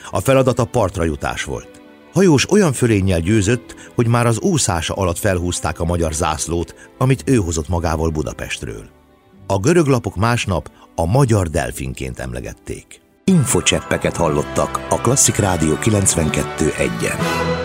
A feladata partra jutás volt. Hajós olyan fölénnyel győzött, hogy már az úszása alatt felhúzták a magyar zászlót, amit ő hozott magával Budapestről. A görög lapok másnap a magyar delfinként emlegették. Infocseppeket hallottak a Klasszik Rádió 92.1-en.